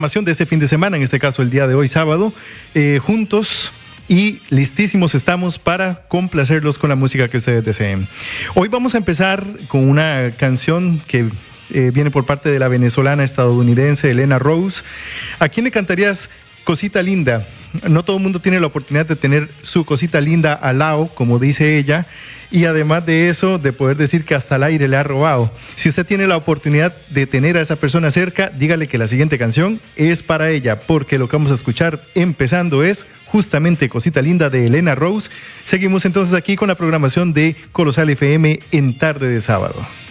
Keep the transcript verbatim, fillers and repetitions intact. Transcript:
De este fin de semana, en este caso el día de hoy sábado, eh, juntos y listísimos estamos para complacerlos con la música que ustedes deseen. Hoy vamos a empezar con una canción que eh, viene por parte de la venezolana estadounidense Elena Rose. ¿A quién le cantarías Cosita Linda? No todo el mundo tiene la oportunidad de tener su cosita linda al lado, como dice ella, y además de eso, de poder decir que hasta el aire le ha robado. Si usted tiene la oportunidad de tener a esa persona cerca, dígale que la siguiente canción es para ella, porque lo que vamos a escuchar empezando es justamente Cosita Linda de Elena Rose. Seguimos entonces aquí con la programación de Colosal F M en Tarde de Sábado.